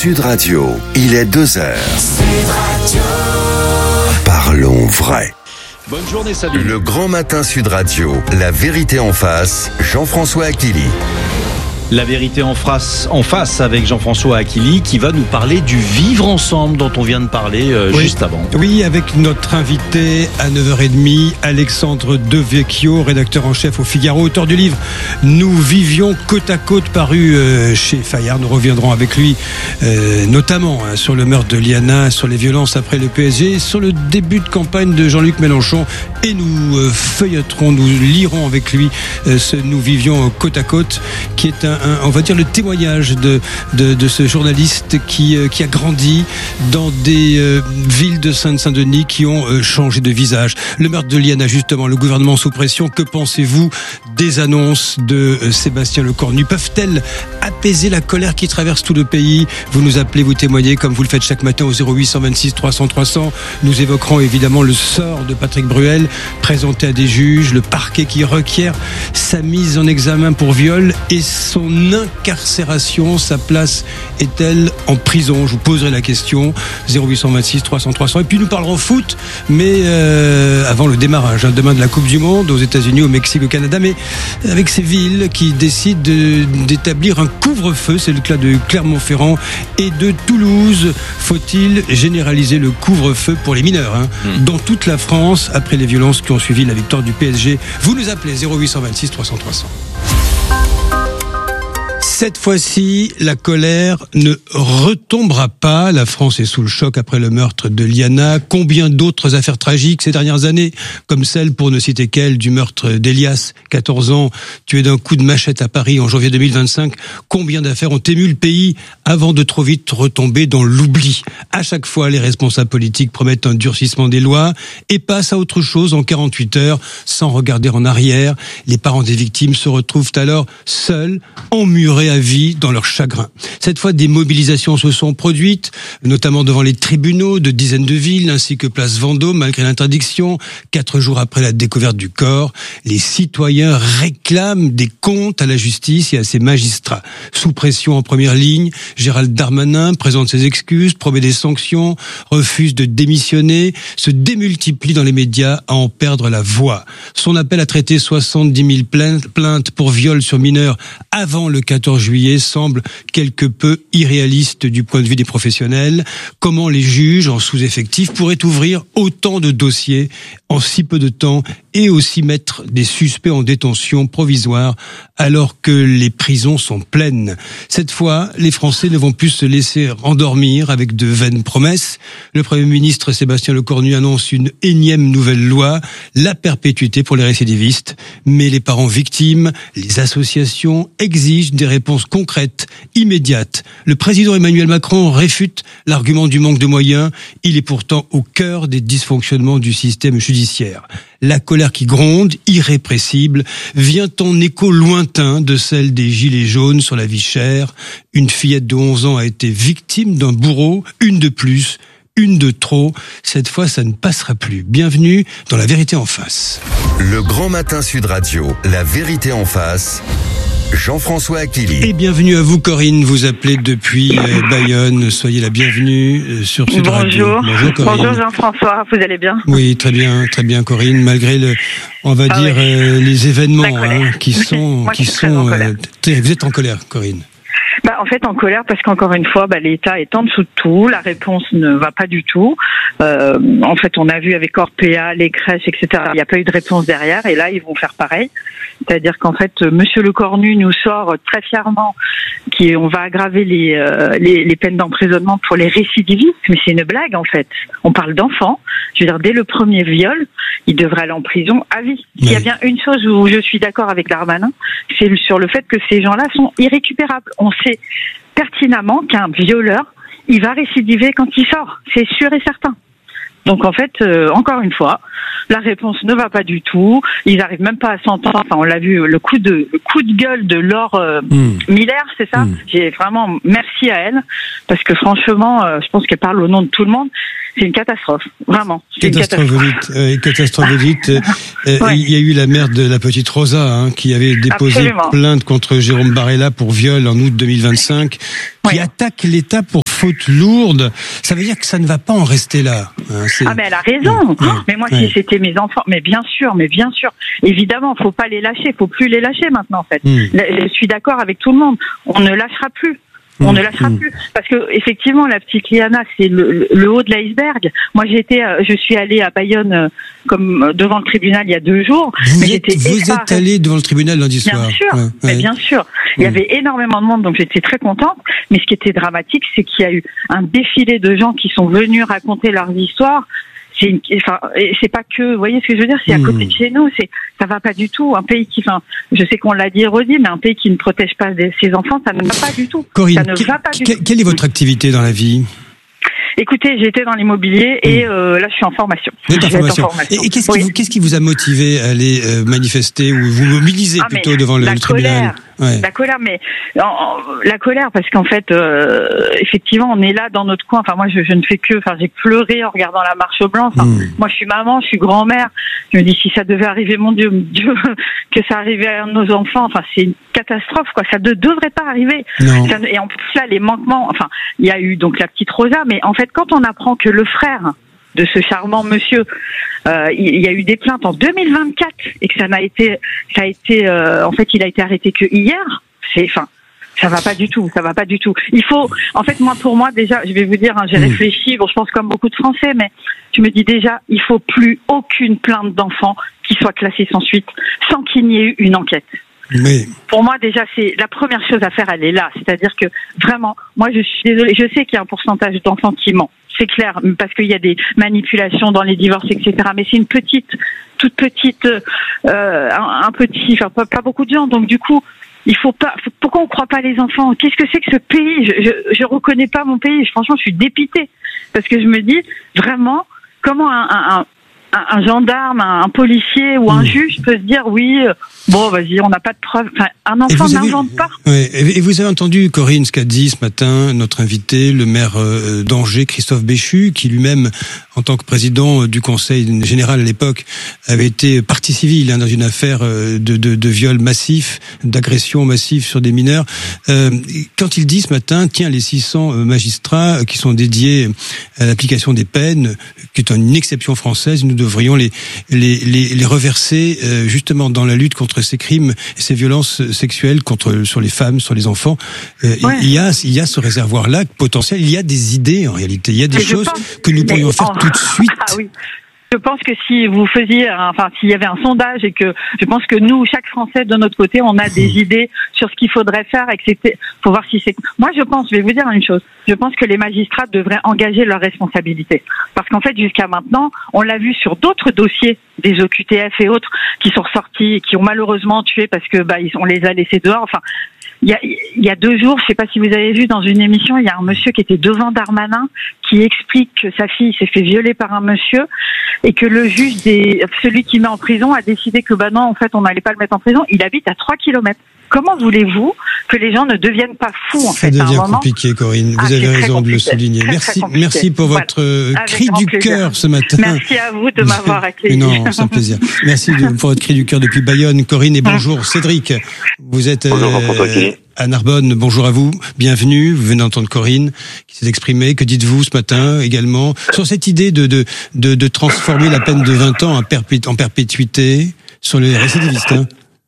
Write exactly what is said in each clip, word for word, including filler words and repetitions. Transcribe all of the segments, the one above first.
Sud Radio, il est deux heures. Sud Radio. Parlons vrai. Bonne journée, salut. Le grand matin Sud Radio, la vérité en face, Jean-François Aquili. La vérité en face, en face avec Jean-François Aquili qui va nous parler du vivre ensemble dont on vient de parler euh, oui. juste avant. Oui, avec notre invité à neuf heures trente, Alexandre Devecchio, rédacteur en chef au Figaro, auteur du livre « Nous vivions côte à côte » paru euh, chez Fayard. Nous reviendrons avec lui euh, notamment hein, sur le meurtre de Liana, sur les violences après le P S G, sur le début de campagne de Jean-Luc Mélenchon et nous euh, feuilleterons, nous lirons avec lui euh, ce « Nous vivions côte à côte » qui est un Un, on va dire le témoignage de, de, de ce journaliste qui, euh, qui a grandi dans des euh, villes de Seine-Saint-Denis qui ont euh, changé de visage. Le meurtre de Liana, justement, le gouvernement sous pression. Que pensez-vous des annonces de euh, Sébastien Lecornu? Peuvent-elles apaiser la colère qui traverse tout le pays? Vous nous appelez, vous témoignez comme vous le faites chaque matin au zéro huit cent vingt-six trois cents trois cents. Nous évoquerons évidemment le sort de Patrick Bruel, présenté à des juges, le parquet qui requiert sa mise en examen pour viol et son incarcération. Sa place est-elle en prison? Je vous poserai la question. zéro huit cent vingt-six trois cents trois cents. Et puis nous parlerons foot, mais euh, avant le démarrage, hein, demain de la Coupe du Monde, aux États-Unis, au Mexique, au Canada, mais avec ces villes qui décident de, d'établir un couvre-feu. C'est le cas de Clermont-Ferrand et de Toulouse. Faut-il généraliser le couvre-feu pour les mineurs hein, mmh. dans toute la France après les violences qui ont suivi la victoire du P S G? Vous nous appelez zéro huit cent vingt-six trois cents trois cents. Cette fois-ci, la colère ne retombera pas. La France est sous le choc après le meurtre de Liana. Combien d'autres affaires tragiques ces dernières années, comme celle, pour ne citer qu'elle, du meurtre d'Elias, quatorze ans, tué d'un coup de machette à Paris en janvier deux mille vingt-cinq. Combien d'affaires ont ému le pays avant de trop vite retomber dans l'oubli? À chaque fois, les responsables politiques promettent un durcissement des lois et passent à autre chose en quarante-huit heures, sans regarder en arrière. Les parents des victimes se retrouvent alors seuls, emmurés à vie dans leur chagrin. Cette fois, des mobilisations se sont produites, notamment devant les tribunaux de dizaines de villes, ainsi que place Vendôme, malgré l'interdiction. Quatre jours après la découverte du corps, les citoyens réclament des comptes à la justice et à ses magistrats. Sous pression en première ligne, Gérald Darmanin présente ses excuses, promet des sanctions, refuse de démissionner, se démultiplie dans les médias à en perdre la voix. Son appel à traiter soixante-dix mille plaintes pour viol sur mineurs avant le quatorze juillet semble quelque peu irréaliste du point de vue des professionnels. Comment les juges en sous-effectif pourraient ouvrir autant de dossiers en si peu de temps et aussi mettre des suspects en détention provisoire alors que les prisons sont pleines? Cette fois, les Français ne vont plus se laisser endormir avec de vaines promesses. Le Premier ministre Sébastien Lecornu annonce une énième nouvelle loi, la perpétuité pour les récidivistes. Mais les parents victimes, les associations exigent des réponses concrètes, immédiates. Le président Emmanuel Macron réfute l'argument du manque de moyens. Il est pourtant au cœur des dysfonctionnements du système judiciaire. La colère qui gronde, irrépressible, vient en écho lointain de celle des gilets jaunes sur la vie chère. Une fillette de onze ans a été victime d'un bourreau, une de plus, une de trop. Cette fois, ça ne passera plus. Bienvenue dans La Vérité en face. Le grand matin Sud Radio, La Vérité en face. Jean-François Aquili. Et bienvenue à vous, Corinne. Vous appelez depuis euh, Bayonne. Soyez la bienvenue euh, sur Sud Radio. Bonjour. Bonjour, Corinne. Bonjour, Jean-François. Vous allez bien? Oui, très bien, très bien, Corinne. Malgré le, on va ah dire, oui. euh, les événements hein, qui sont, Moi, qui je suis très sont. en colère. Euh, vous êtes en colère, Corinne. Bah, en fait, en colère parce qu'encore une fois, bah, l'État est en dessous de tout. La réponse ne va pas du tout. Euh, en fait, on a vu avec Orpea, les crèches, et cetera. Il n'y a pas eu de réponse derrière, et là, ils vont faire pareil. C'est-à-dire qu'en fait, Monsieur Lecornu nous sort très fièrement qu'on va aggraver les, euh, les, les peines d'emprisonnement pour les récidivistes, mais c'est une blague en fait. On parle d'enfants. Je veux dire, dès le premier viol, il devrait aller en prison à vie. Il y a bien une chose où je suis d'accord avec Darmanin, c'est sur le fait que ces gens-là sont irrécupérables. On sait pertinemment qu'un violeur, il va récidiver quand il sort. C'est sûr et certain. Donc en fait, euh, encore une fois, la réponse ne va pas du tout. Ils arrivent même pas à s'entendre. Enfin, on l'a vu, le coup de le coup de gueule de Laure euh, mmh. Miller, c'est ça. Mmh. J'ai vraiment merci à elle parce que franchement, euh, je pense qu'elle parle au nom de tout le monde. C'est une catastrophe, vraiment. C'est catastrophe, une catastrophe. vous dites. Euh, catastrophe, vous dites. Euh, ouais. Il y a eu la mère de la petite Rosa hein, qui avait déposé Absolument. plainte contre Jérôme Barella pour viol en août deux mille vingt-cinq, qui ouais. attaque l'État pour faute lourde. Ça veut dire que ça ne va pas en rester là. Hein, ah mais elle a raison. Ouais, oh, mais moi ouais. si c'était mes enfants, mais bien sûr, mais bien sûr. Évidemment, faut pas les lâcher, faut plus les lâcher maintenant en fait. Mmh. Je suis d'accord avec tout le monde. On ne lâchera plus. On mmh, ne lâchera mmh. plus parce que effectivement la petite Liana c'est le, le haut de l'iceberg. Moi j'étais, je suis allée à Bayonne euh, comme devant le tribunal il y a deux jours. Vous mais êtes, vous êtes allée devant le tribunal lundi soir. Bien sûr, ouais, mais ouais. bien sûr. Il y avait énormément de monde donc j'étais très contente. Mais ce qui était dramatique c'est qu'il y a eu un défilé de gens qui sont venus raconter leurs histoires. C'est, une, enfin, c'est pas que, vous voyez ce que je veux dire, c'est à côté de chez nous, c'est, ça va pas du tout. Un pays qui, enfin, je sais qu'on l'a dit et redit, mais un pays qui ne protège pas ses enfants, ça ne va pas du tout. Corinne, ça ne va pas du que, tout. Quelle est votre activité dans la vie ? Écoutez, j'étais dans l'immobilier et euh, là je suis en formation. Vous êtes en formation. En formation. Et, et qu'est-ce, oui. qui vous, qu'est-ce qui vous a motivé à aller euh, manifester ou vous mobiliser ah, plutôt devant le, le tribunal ? Ouais. La colère, mais en, la colère parce qu'en fait, euh, effectivement, on est là dans notre coin. Enfin, moi, je, je ne fais que, enfin, j'ai pleuré en regardant la marche blanche. Enfin, mmh. Moi, je suis maman, je suis grand-mère. Je me dis si ça devait arriver, mon Dieu, mon Dieu, que ça arrivait à nos enfants. Enfin, c'est une catastrophe, quoi. Ça ne devrait pas arriver. Ça, et en plus là, les manquements. Enfin, il y a eu donc la petite Rosa, mais en fait, quand on apprend que le frère de ce charmant monsieur, euh, il y a eu des plaintes en deux mille vingt-quatre et que ça n'a été, ça a été, euh, en fait, il a été arrêté que hier. C'est, enfin, ça va pas du tout, ça va pas du tout. Il faut, en fait, moi, pour moi, déjà, je vais vous dire, hein, j'ai mmh. réfléchi. Bon, je pense comme beaucoup de Français, mais je me dis déjà, il faut plus aucune plainte d'enfant qui soit classée sans suite, sans qu'il n'y ait eu une enquête. Mais... Pour moi, déjà, c'est la première chose à faire, elle est là. C'est-à-dire que vraiment, moi, je suis désolée, je sais qu'il y a un pourcentage d'enfants qui ment. C'est clair, parce qu'il y a des manipulations dans les divorces, et cetera. Mais c'est une petite, toute petite, euh, un, un petit, enfin pas, pas beaucoup de gens. Donc du coup, il faut pas. Pourquoi on croit pas les enfants ? Qu'est-ce que c'est que ce pays ? Je, je, je reconnais pas mon pays. Franchement, je suis dépitée parce que je me dis vraiment comment un, un, un un gendarme, un policier ou un mmh. juge peut se dire oui, bon vas-y, on n'a pas de preuves. Enfin, un enfant n'invente avez... pas. Ouais. Et vous avez entendu, Corinne, ce qu'a dit ce matin notre invité, le maire d'Angers, Christophe Béchu, qui lui-même, en tant que président du Conseil général à l'époque, avait été partie civile hein, dans une affaire de, de, de viol massif, d'agression massive sur des mineurs. Euh, quand il dit ce matin, tiens, les six cents magistrats qui sont dédiés à l'application des peines, qui est une exception française, nous devrions les les les, les reverser euh, justement dans la lutte contre ces crimes et ces violences sexuelles contre sur les femmes, sur les enfants. Euh, ouais. Il y a il y a ce réservoir là potentiel. Il y a des idées en réalité. Il y a des mais choses que nous pourrions faire en... tout de suite. Ah oui. Je pense que si vous faisiez, enfin, s'il y avait un sondage et que je pense que nous, chaque Français de notre côté, on a des idées sur ce qu'il faudrait faire et que c'était, faut voir si c'est. Moi, je pense, je vais vous dire une chose. Je pense que les magistrats devraient engager leurs responsabilités, parce qu'en fait, jusqu'à maintenant, on l'a vu sur d'autres dossiers, des O Q T F et autres, qui sont ressortis, qui ont malheureusement tué parce que bah, on les a laissés dehors. Enfin. Il y a, il y a deux jours, je sais pas si vous avez vu dans une émission, il y a un monsieur qui était devant Darmanin qui explique que sa fille s'est fait violer par un monsieur et que le juge, des, celui qui met en prison, a décidé que bah non, en fait, on n'allait pas le mettre en prison. Il habite à trois kilomètres. Comment voulez-vous que les gens ne deviennent pas fous en Ça fait, devient à un moment compliqué, Corinne. Vous ah, avez raison de le souligner. Très, merci, très merci pour votre voilà. cri du cœur ce matin. Merci à vous de m'avoir accueilli. Non, c'est un plaisir. Merci de, pour votre cri du cœur depuis Bayonne, Corinne. Et bonjour, Cédric. Vous êtes bonjour, euh, à Narbonne. Bonjour à vous. Bienvenue. Vous venez d'entendre Corinne qui s'est exprimée. Que dites-vous ce matin également sur cette idée de de de, de transformer la peine de vingt ans en, perpét- en perpétuité sur les récidivistes hein?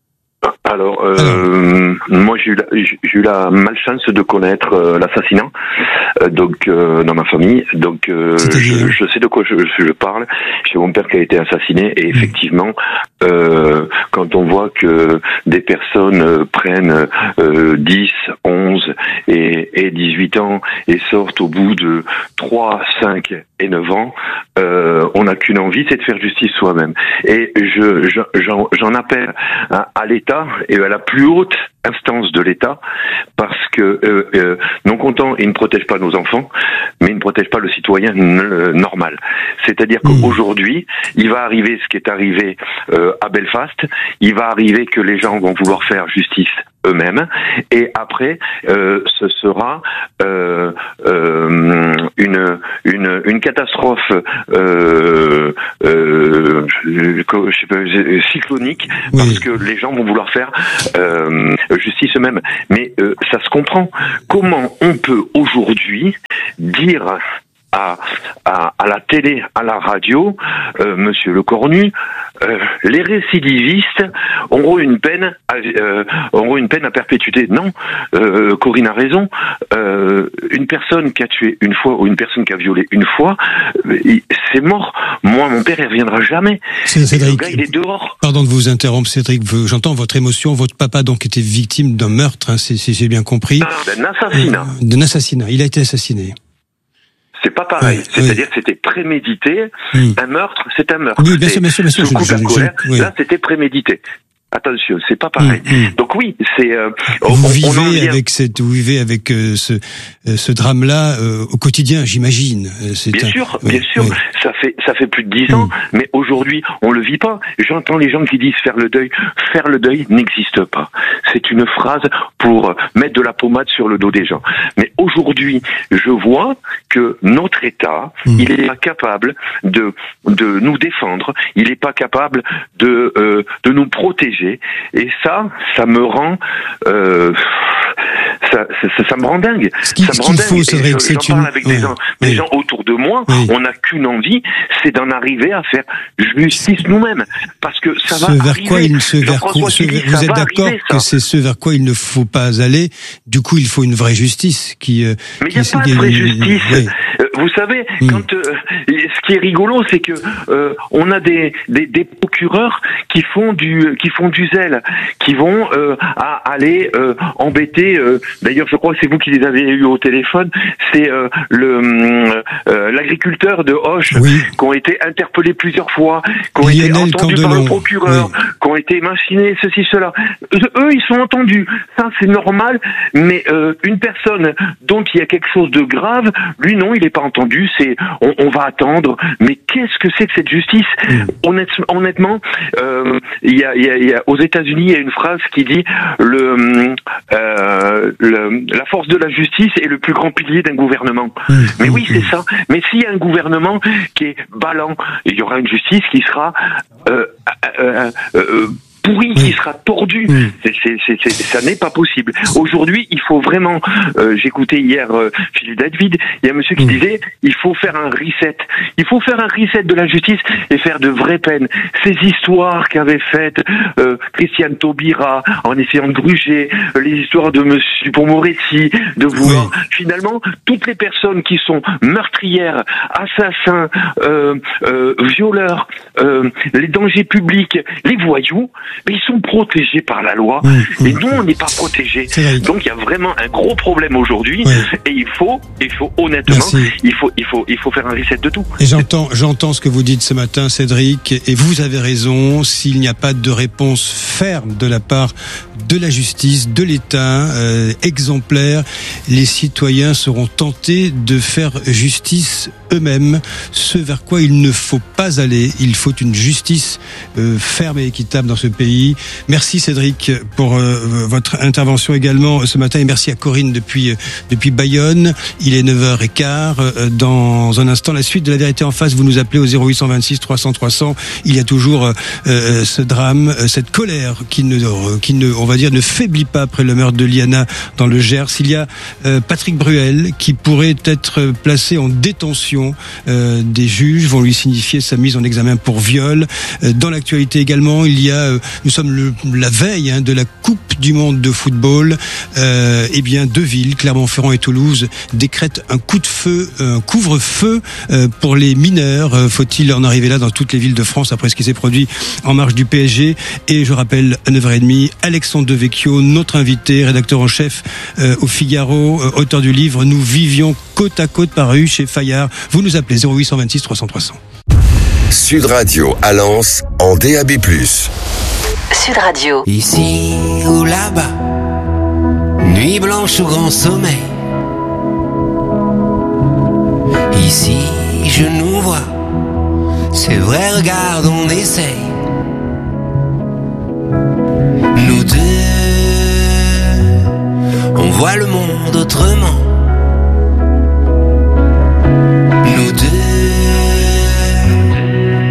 Alors, euh, Alors, moi j'ai eu, la, j'ai eu la malchance de connaître euh, l'assassinat, euh, donc euh, dans ma famille. Donc, euh, je, je sais de quoi je, je parle. J'ai mon père qui a été assassiné et effectivement, euh, quand on voit que des personnes euh, prennent euh, dix, onze et, et dix-huit ans et sortent au bout de trois, cinq et neuf ans, euh, on n'a qu'une envie, c'est de faire justice soi-même. Et je, je j'en, j'en appelle à, à l'État et à la plus haute instance de l'État, parce que euh, euh, non content, il ne protège pas nos enfants, mais il ne protège pas le citoyen euh, normal. C'est-à-dire mmh. qu'aujourd'hui, il va arriver ce qui est arrivé euh, à Belfast, il va arriver que les gens vont vouloir faire justice eux-mêmes, et après, euh, ce sera euh, euh, une une une catastrophe euh, euh, je sais pas, cyclonique, oui. parce que les gens vont vouloir faire euh, justice eux-mêmes. Mais euh, ça se comprend. Comment on peut aujourd'hui dire à, à, à la télé, à la radio, euh, Monsieur Lecornu, euh, les récidivistes auront une peine, à, euh, auront une peine à perpétuité. Non, euh, Corinne a raison. Euh, une personne qui a tué une fois ou une personne qui a violé une fois, euh, c'est mort. Moi, mon père, il reviendra jamais. C'est Cédric. Le gars, il est dehors. Pardon de vous interrompre, Cédric. J'entends votre émotion. Votre papa donc était victime d'un meurtre, hein, si, si j'ai bien compris. D'un assassinat. Euh, d'un assassinat. Il a été assassiné. C'est pas pareil. Oui, C'est-à-dire oui. que c'était prémédité. Oui. Un meurtre, c'est un meurtre. Oui, bien sûr, bien sûr, bien sûr. Sous coup de la Je- je- colère, je- oui. là, c'était prémédité. Attention, c'est pas pareil. Mmh, mmh. Donc oui, c'est. Euh, Vous on, on en vivez vient- avec cette, vous vivez avec euh, ce, euh, ce drame-là euh, au quotidien, j'imagine. Euh, c'est Bien un- sûr, oui, bien sûr. oui. Ça fait ça fait plus de dix ans, Mm. mais aujourd'hui on le vit pas. J'entends les gens qui disent faire le deuil. Faire le deuil n'existe pas. C'est une phrase pour mettre de la pommade sur le dos des gens. Mais aujourd'hui, je vois que notre État, Mm. il est pas capable de de nous défendre. Il est pas capable de euh, de nous protéger. Et ça, ça me rend euh, ça, ça, ça me rend dingue. Ce qu'il ça me ce rend qu'il dingue. faut, Et c'est vrai je- que c'est j'en parle une... avec oui, des gens, des oui. gens autour de moi. Oui. On n'a qu'une envie, c'est d'en arriver à faire justice nous-mêmes, parce que ça va ce vers arriver. quoi il, ce vers Jean-François quoi, ce- qui dit, vous ça êtes va d'accord arriver, que ça. c'est ce vers quoi il ne faut pas aller. Du coup, il faut une vraie justice qui. euh, Mais il n'y qui- a pas qui- de vraie justice. oui. Euh, Vous savez, Mm. quand euh, ce qui est rigolo, c'est que euh, on a des, des des procureurs qui font du qui font du zèle, qui vont euh, à aller euh, embêter. Euh, D'ailleurs, je crois que c'est vous qui les avez eu au téléphone. C'est euh, le euh, l'agriculteur de Hoche Oui. qui ont été interpellés plusieurs fois, qui ont été Lionel entendus par Candelon, le procureur, oui. qui ont été machinés, ceci, cela. Eux, ils sont entendus. Ça, c'est normal. Mais euh, une personne dont il y a quelque chose de grave, lui, non, il n'est pas entendu. C'est, on, on va attendre. Mais qu'est-ce que c'est que cette justice? Mm. Honnête, Honnêtement, euh, il y a, il y a, il y a, aux États-Unis, il y a une phrase qui dit le, euh, le, la force de la justice est le plus grand pilier d'un gouvernement. Mm. Mais Mm. oui, c'est ça. Mais s'il y a un gouvernement qui est ballant, il y aura une justice qui sera euh, euh, euh, euh, pourrie, qui Oui. sera tordue. Mm. C'est, c'est, c'est, c'est- ça n'est pas possible. Aujourd'hui, il faut vraiment. Euh, j'écoutais hier euh, Philippe David. Il y a un monsieur qui Mm. disait il faut faire un reset. Il faut faire un reset de la justice et faire de vraies peines. Ces histoires qu'avait faites euh, Christiane Taubira en essayant de gruger, euh, les histoires de Monsieur Dupond-Moretti, de vouloir Oui. finalement toutes les personnes qui sont meurtrières, assassins, euh, euh, violeurs, euh, les dangers publics, les voyous, mais ils sont protégés par la loi. Mmh, Et mmh. nous, on n'est pas protégés. C'est vrai. Donc il y a vraiment un gros problème aujourd'hui. Oui. Et il faut, il faut honnêtement, Merci. il faut, il faut, il faut faire un reset de tout. Et j'entends, j'entends ce que vous dites ce matin, Cédric, et vous avez raison. S'il n'y a pas de réponse ferme de la part de la justice, de l'État, euh, exemplaire, les citoyens seront tentés de faire justice eux-mêmes. Ce vers quoi il ne faut pas aller. Il faut une justice euh, ferme et équitable dans ce pays. Merci Cédric pour euh, votre intervention également ce matin, et merci à Corinne depuis euh, depuis Bayonne. Il est neuf heures quinze. Euh, dans un instant, la suite de La Vérité en face. Vous nous appelez au zéro huit cent vingt-six trois cents trois cents. Il y a toujours euh, euh, ce drame, euh, cette colère qui ne, euh, qui ne, on va dire, ne faiblit pas après le meurtre de Liana dans le Gers. Il y a euh, Patrick Bruel qui pourrait être placé en détention. Euh, des juges vont lui signifier sa mise en examen pour viol. Euh, dans l'actualité également, il y a, euh, nous sommes le, la veille hein, de la Coupe du Monde de football. Euh, eh bien, deux villes, Clermont-Ferrand et Toulouse, décrètent un coup de feu, un couvre-feu euh, pour les mineurs. Euh, faut-il en arriver là dans toutes les villes de France après ce qui s'est produit en marge du P S G? Et je rappelle à neuf heures trente, Alexandre Devecchio, notre invité, rédacteur en chef euh, au Figaro, euh, auteur du livre Nous vivions côte à côte, paru chez Fayard. Vous nous appelez zéro huit cent vingt-six trois cents trois cents. Sud Radio à Lens en D A B plus. Sud Radio. Ici ou là-bas, nuit blanche ou grand sommeil. Ici je nous vois, c'est vrai, regarde, on essaye.